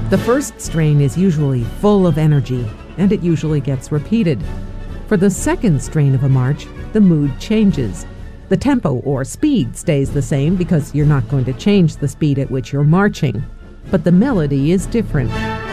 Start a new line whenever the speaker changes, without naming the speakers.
The first strain is usually full of energy, and it usually gets repeated. For the second strain of a march, the mood changes. The tempo or speed stays the same because you're not going to change the speed at which you're marching, but the melody is different.